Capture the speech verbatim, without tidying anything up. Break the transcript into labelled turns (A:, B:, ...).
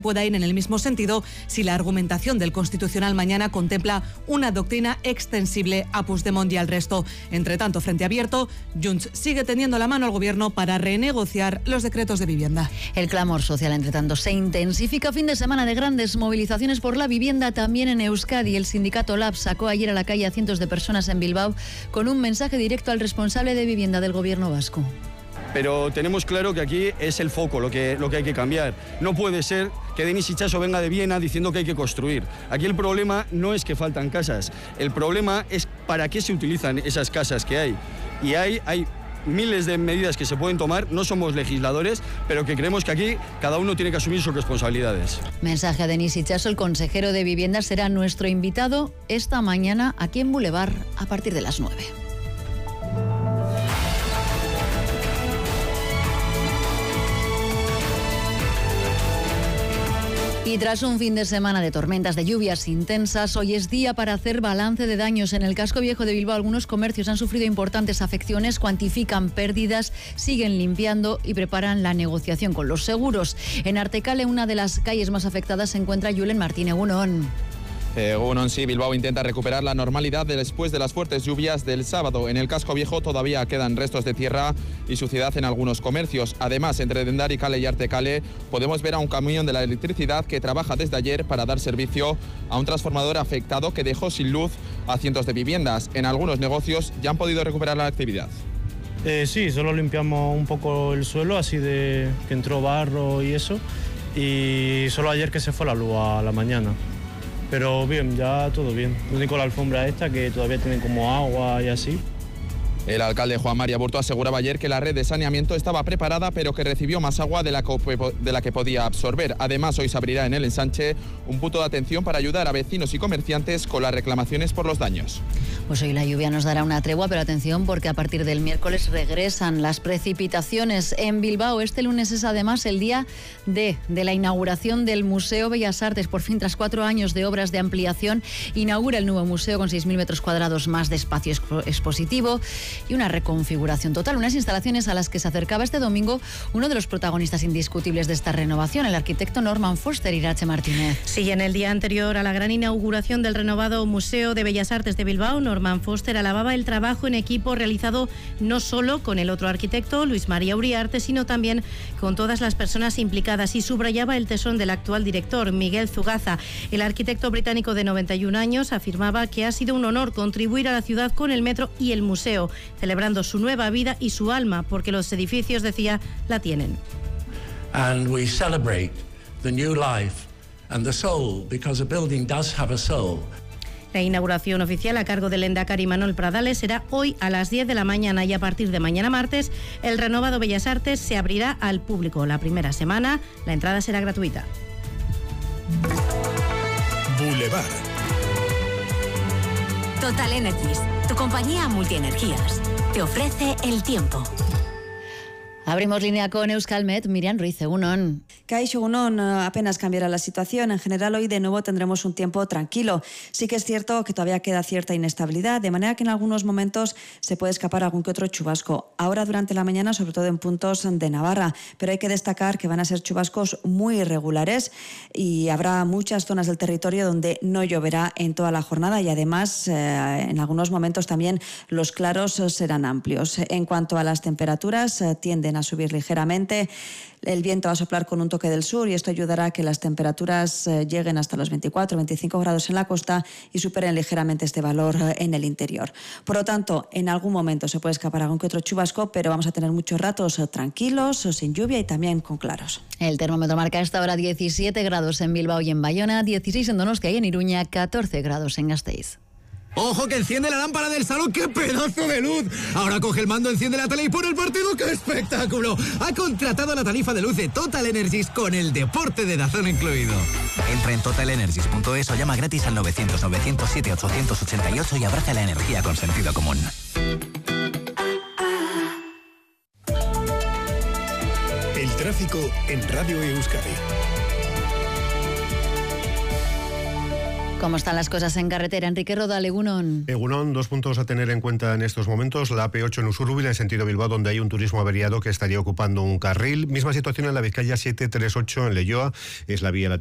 A: pueda ir en el mismo sentido si la argumentación del Constitucional mañana contempla una doctrina extensible a Puigdemont y al resto. Entre tanto, Frente Abierto, Junts sigue tendiendo la mano al Gobierno para renegociar los decretos de vivienda.
B: El clamor social, entre tanto, se intensifica. Fin de semana de grandes movilizaciones por la vivienda también en Euskadi. El sindicato Lab sacó ayer a la calle a cientos de personas en Bilbao con un mensaje directo al responsable de vivienda del Gobierno vasco.
C: Pero tenemos claro que aquí es el foco lo que, lo que hay que cambiar. No puede ser que Denis Itxaso venga de Viena diciendo que hay que construir. Aquí el problema no es que faltan casas, el problema es para qué se utilizan esas casas que hay. Y hay, hay miles de medidas que se pueden tomar, no somos legisladores, pero que creemos que aquí cada uno tiene que asumir sus responsabilidades.
B: Mensaje a Denis Itxaso, el consejero de Vivienda será nuestro invitado esta mañana aquí en Boulevard a partir de las nueve. Y tras un fin de semana de tormentas, de lluvias intensas, hoy es día para hacer balance de daños. En el casco viejo de Bilbao, algunos comercios han sufrido importantes afecciones, cuantifican pérdidas, siguen limpiando y preparan la negociación con los seguros. En Artecale, una de las calles más afectadas, se encuentra Julen Martín Egunon.
D: Eh, Unon, sí, Bilbao intenta recuperar la normalidad después de las fuertes lluvias del sábado. En el casco viejo todavía quedan restos de tierra y suciedad en algunos comercios. Además, entre Dendaricale y Artecale podemos ver a un camión de la electricidad que trabaja desde ayer para dar servicio a un transformador afectado que dejó sin luz a cientos de viviendas. En algunos negocios ya han podido recuperar la actividad.
E: Eh, sí, solo limpiamos un poco el suelo, así de que entró barro y eso. Y solo ayer que se fue la luz a la mañana. Pero bien, ya todo bien. Lo único la alfombra esta, que todavía tiene como agua y así.
D: El alcalde Juan María Burto aseguraba ayer que la red de saneamiento estaba preparada, pero que recibió más agua de la, que, de la que podía absorber. Además, hoy se abrirá en el ensanche un punto de atención para ayudar a vecinos y comerciantes con las reclamaciones por los daños.
B: Pues hoy la lluvia nos dará una tregua, pero atención porque a partir del miércoles regresan las precipitaciones en Bilbao. Este lunes es además el día de, de la inauguración del Museo Bellas Artes. Por fin, tras cuatro años de obras de ampliación, inaugura el nuevo museo con seis mil metros cuadrados más de espacio expo- expositivo y una reconfiguración total. Unas instalaciones a las que se acercaba este domingo uno de los protagonistas indiscutibles de esta renovación, el arquitecto Norman Foster. Irache Martínez.
F: Sí, en el día anterior a la gran inauguración del renovado Museo de Bellas Artes de Bilbao, Norman Foster alababa el trabajo en equipo realizado no solo con el otro arquitecto, Luis María Uriarte, sino también con todas las personas implicadas, y subrayaba el tesón del actual director, Miguel Zugaza. El arquitecto británico de noventa y un años afirmaba que ha sido un honor contribuir a la ciudad con el metro y el museo, celebrando su nueva vida y su alma, porque los edificios, decía, la tienen.
G: And we celebrate the new life and the soul, because a building does have a soul.
F: La inauguración oficial a cargo del Lehendakari Manuel Pradales será hoy a las diez de la mañana, y a partir de mañana martes el renovado Bellas Artes se abrirá al público. La primera semana la entrada será gratuita.
H: Boulevard.
I: Total Energies, tu compañía multienergías, te ofrece el tiempo.
B: Abrimos línea con Euskalmet. Miriam Ruiz, Egunon.
J: Kaixo, Egunon, apenas cambiará la situación. En general, hoy de nuevo tendremos un tiempo tranquilo. Sí que es cierto que todavía queda cierta inestabilidad, de manera que en algunos momentos se puede escapar algún que otro chubasco. Ahora durante la mañana, sobre todo en puntos de Navarra, pero hay que destacar que van a ser chubascos muy irregulares y habrá muchas zonas del territorio donde no lloverá en toda la jornada, y además eh, en algunos momentos también los claros serán amplios. En cuanto a las temperaturas, eh, tienden a subir ligeramente. El viento va a soplar con un toque del sur y esto ayudará a que las temperaturas eh, lleguen hasta los veinticuatro a veinticinco grados en la costa y superen ligeramente este valor eh, en el interior. Por lo tanto, en algún momento se puede escapar algún que otro chubasco, pero vamos a tener muchos ratos eh, tranquilos, eh, sin lluvia y también con claros.
B: El termómetro marca a esta hora diecisiete grados en Bilbao y en Bayona, dieciséis en Donostia y en Iruña, catorce grados en Gasteiz.
K: ¡Ojo que enciende la lámpara del salón! ¡Qué pedazo de luz! Ahora coge el mando, enciende la tele y pone el partido. ¡Qué espectáculo! Ha contratado la tarifa de luz de Total Energies con el deporte de Dazón incluido.
L: Entra en total energies punto es o llama gratis al novecientos novecientos siete ochocientos ochenta y ocho y abraza la energía con sentido común.
H: El tráfico en Radio Euskadi.
B: ¿Cómo están las cosas en carretera? Enrique Rodal, Egunon.
M: Egunon, dos puntos a tener en cuenta en estos momentos. La A P ocho en Usurbil, en sentido Bilbao, donde hay un turismo averiado que estaría ocupando un carril. Misma situación en la Vizcaya setecientos treinta y ocho en Leioa. Es la vía